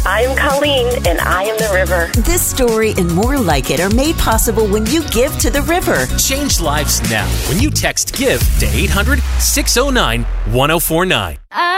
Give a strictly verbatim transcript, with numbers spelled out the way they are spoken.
I am Colleen, and I am the river. This story and more like it are made possible when you give to the river. Change lives now when you text GIVE to eight hundred, six oh nine, one oh four nine.